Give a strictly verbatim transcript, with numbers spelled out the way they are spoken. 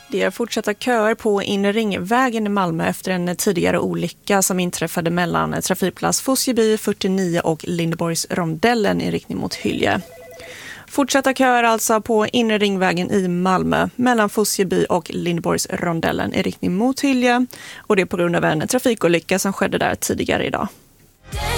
Det är fortsatta köer på Inre Ringvägen i Malmö efter en tidigare olycka som inträffade mellan trafikplats Fosieby fyrtionio och Lindeborgsrondellen i riktning mot Hylje. Fortsatta köer alltså på Inre Ringvägen i Malmö mellan Fosieby och Lindeborgsrondellen i riktning mot Hylje, och det är på grund av en trafikolycka som skedde där tidigare idag.